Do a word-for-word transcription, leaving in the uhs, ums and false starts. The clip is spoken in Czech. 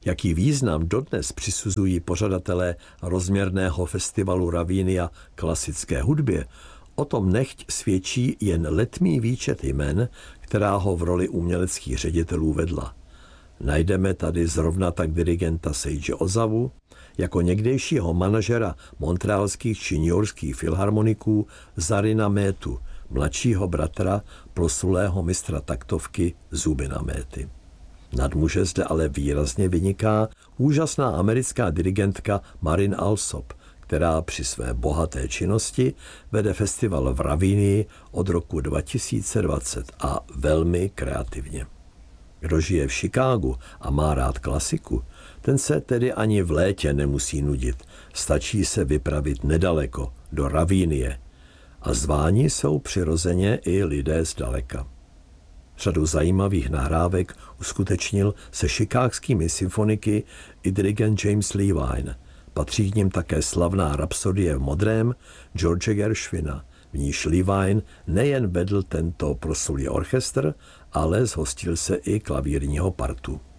Jaký význam dodnes přisuzují pořadatelé rozměrného festivalu Ravinia klasické hudbě, o tom nechť svědčí jen letmý výčet jmen, která ho v roli uměleckých ředitelů vedla. Najdeme tady zrovna tak dirigenta Seiji Ozawu, jako někdejšího manažera montrealských či newyorských filharmoniků Zarina Métu, mladšího bratra proslulého mistra taktovky Zubina Méty. Nad muže zde ale výrazně vyniká úžasná americká dirigentka Marin Alsop, která při své bohaté činnosti vede festival v Ravinii od roku dva tisíce dvacet a velmi kreativně. Kdo žije v Chicagu a má rád klasiku, ten se tedy ani v létě nemusí nudit. Stačí se vypravit nedaleko, do Ravinie. A zváni jsou přirozeně i lidé zdaleka. Řadu zajímavých nahrávek uskutečnil se chicagskými symfoniky i dirigent James Levine. Patří k nim také slavná Rapsodie v modrém George Gershwina, v níž Levine nejen vedl tento proslulý orchestr, ale zhostil se i klavírního partu.